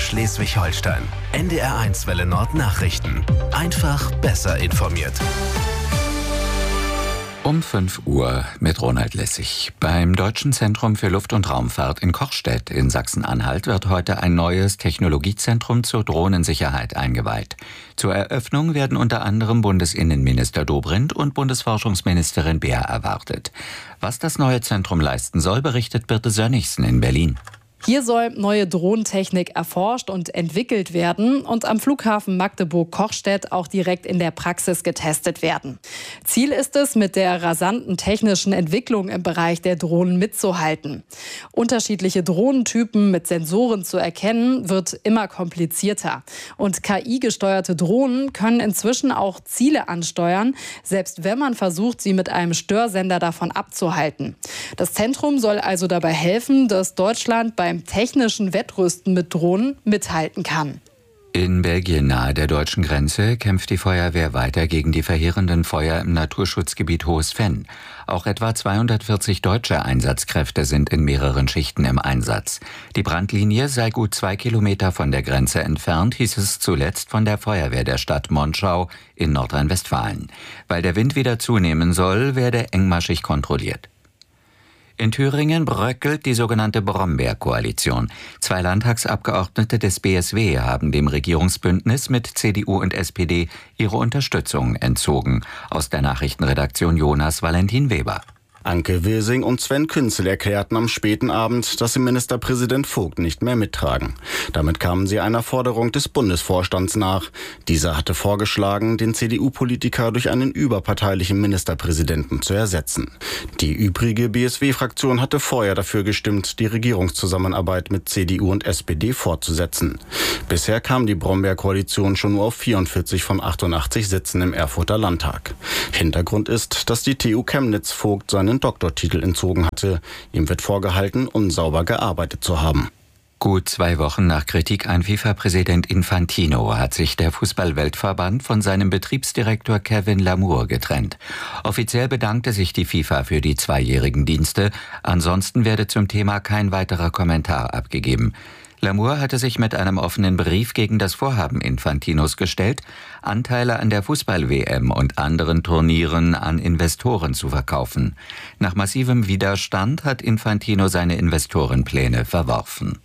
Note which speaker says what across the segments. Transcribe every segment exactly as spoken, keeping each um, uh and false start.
Speaker 1: Schleswig-Holstein. N D R eins Welle Nord Nachrichten. Einfach besser informiert.
Speaker 2: Um fünf Uhr mit Ronald Lessig. Beim Deutschen Zentrum für Luft- und Raumfahrt in Kochstedt in Sachsen-Anhalt wird heute ein neues Technologiezentrum zur Drohnensicherheit eingeweiht. Zur Eröffnung werden unter anderem Bundesinnenminister Dobrindt und Bundesforschungsministerin Beer erwartet. Was das neue Zentrum leisten soll, berichtet Birte Sönnigsen in Berlin.
Speaker 3: Hier soll neue Drohnentechnik erforscht und entwickelt werden und am Flughafen Magdeburg-Kochstedt auch direkt in der Praxis getestet werden. Ziel ist es, mit der rasanten technischen Entwicklung im Bereich der Drohnen mitzuhalten. Unterschiedliche Drohnentypen mit Sensoren zu erkennen, wird immer komplizierter. Und K I-gesteuerte Drohnen können inzwischen auch Ziele ansteuern, selbst wenn man versucht, sie mit einem Störsender davon abzuhalten. Das Zentrum soll also dabei helfen, dass Deutschland bei beim technischen Wettrüsten mit Drohnen mithalten kann.
Speaker 2: In Belgien nahe der deutschen Grenze kämpft die Feuerwehr weiter gegen die verheerenden Feuer im Naturschutzgebiet Hohes Venn. Auch etwa zweihundertvierzig deutsche Einsatzkräfte sind in mehreren Schichten im Einsatz. Die Brandlinie sei gut zwei Kilometer von der Grenze entfernt, hieß es zuletzt von der Feuerwehr der Stadt Monschau in Nordrhein-Westfalen. Weil der Wind wieder zunehmen soll, werde engmaschig kontrolliert. In Thüringen bröckelt die sogenannte Brombeer-Koalition. Zwei Landtagsabgeordnete des B S W haben dem Regierungsbündnis mit C D U und S P D ihre Unterstützung entzogen. Aus der Nachrichtenredaktion Jonas Valentin Weber.
Speaker 4: Anke Wirsing und Sven Künzel erklärten am späten Abend, dass sie Ministerpräsident Vogt nicht mehr mittragen. Damit kamen sie einer Forderung des Bundesvorstands nach. Dieser hatte vorgeschlagen, den C D U-Politiker durch einen überparteilichen Ministerpräsidenten zu ersetzen. Die übrige B S W-Fraktion hatte vorher dafür gestimmt, die Regierungszusammenarbeit mit C D U und S P D fortzusetzen. Bisher kam die Brombeer-Koalition schon nur auf vierundvierzig von achtundachtzig Sitzen im Erfurter Landtag. Hintergrund ist, dass die T U Chemnitz Vogt seinen Doktortitel entzogen hatte. Ihm wird vorgehalten, unsauber gearbeitet zu haben.
Speaker 2: Gut zwei Wochen nach Kritik an FIFA-Präsident Infantino hat sich der Fußball-Weltverband von seinem Betriebsdirektor Kevin Lamour getrennt. Offiziell bedankte sich die FIFA für die zweijährigen Dienste. Ansonsten werde zum Thema kein weiterer Kommentar abgegeben. Lamour hatte sich mit einem offenen Brief gegen das Vorhaben Infantinos gestellt, Anteile an der Fußball-W M und anderen Turnieren an Investoren zu verkaufen. Nach massivem Widerstand hat Infantino seine Investorenpläne verworfen.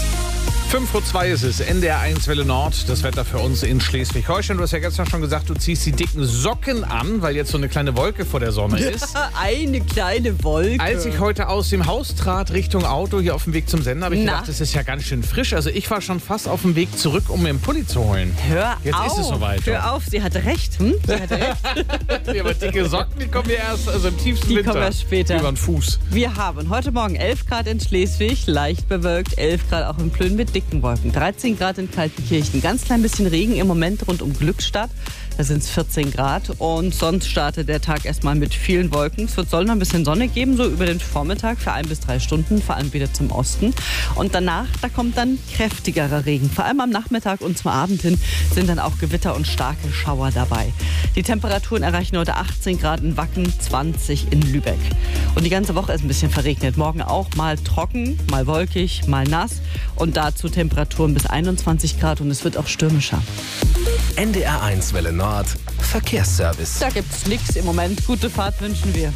Speaker 5: fünf Uhr zwei ist es, N D R eins Welle Nord, das Wetter für uns in Schleswig-Holstein. Du hast ja gestern schon gesagt, du ziehst die dicken Socken an, weil jetzt so eine kleine Wolke vor der Sonne ist.
Speaker 6: Eine kleine Wolke.
Speaker 5: Als ich heute aus dem Haus trat, Richtung Auto, hier auf dem Weg zum Sender, habe ich
Speaker 6: Na?
Speaker 5: gedacht, es ist ja ganz schön frisch. Also ich war schon fast auf dem Weg zurück, um mir einen Pulli zu holen.
Speaker 6: Hör
Speaker 5: Jetzt
Speaker 6: auf.
Speaker 5: ist es soweit.
Speaker 6: Hör auf, sie hatte recht. Hm? Sie hatte recht.
Speaker 5: Ja, aber dicke Socken, die kommen ja erst also im tiefsten
Speaker 6: Die
Speaker 5: Winter.
Speaker 6: kommen erst später.
Speaker 5: Über den Fuß.
Speaker 6: Wir haben heute Morgen elf Grad in Schleswig, leicht bewölkt, elf Grad auch in Plön mit dicken Wolken, dreizehn Grad in Kaltenkirchen, ganz klein bisschen Regen im Moment rund um Glückstadt. Da sind es vierzehn Grad und sonst startet der Tag erstmal mit vielen Wolken. Es wird, soll noch ein bisschen Sonne geben, so über den Vormittag für ein bis drei Stunden, vor allem wieder zum Osten. Und danach, da kommt dann kräftigerer Regen. Vor allem am Nachmittag und zum Abend hin sind dann auch Gewitter und starke Schauer dabei. Die Temperaturen erreichen heute achtzehn Grad in Wacken, zwanzig in Lübeck. Und die ganze Woche ist ein bisschen verregnet. Morgen auch mal trocken, mal wolkig, mal nass. Und dazu Temperaturen bis einundzwanzig Grad und es wird auch stürmischer.
Speaker 1: N D R eins Welle Nord Verkehrsservice.
Speaker 6: Da gibt's nichts im Moment. Gute Fahrt wünschen wir.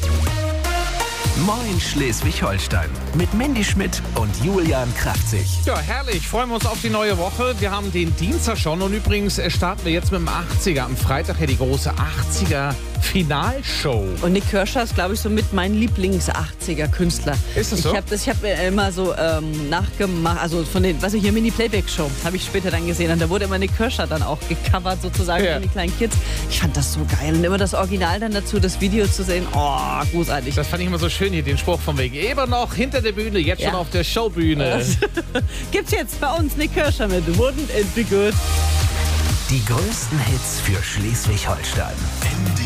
Speaker 1: Moin Schleswig-Holstein mit Mandy Schmidt und Julian Kraftzig.
Speaker 5: Ja, herrlich. Freuen wir uns auf die neue Woche. Wir haben den Dienstag schon und übrigens starten wir jetzt mit dem achtziger. Am Freitag ja die große achtziger-Finalshow.
Speaker 6: Und Nick Kershaw ist, glaube ich, so mit mein Lieblings-achtziger-Künstler.
Speaker 5: Ist das so?
Speaker 6: Ich habe das, ich hab immer so ähm, nachgemacht, also von den, was ich hier Mini-Playback-Show, habe ich später dann gesehen. Und da wurde immer Nick Kershaw dann auch gecovert, sozusagen,
Speaker 5: Ja.
Speaker 6: von den kleinen Kids. Ich fand das so geil. Und immer das Original dann dazu, das Video zu sehen. Oh, großartig.
Speaker 5: Das fand ich immer so schön hier, den Spruch von wegen eben noch hinter der Bühne, jetzt
Speaker 6: Ja.
Speaker 5: schon auf der Showbühne.
Speaker 6: Gibt's jetzt bei uns Nick Kershaw mit Wouldn't It Be Good?
Speaker 1: Die größten Hits für Schleswig-Holstein.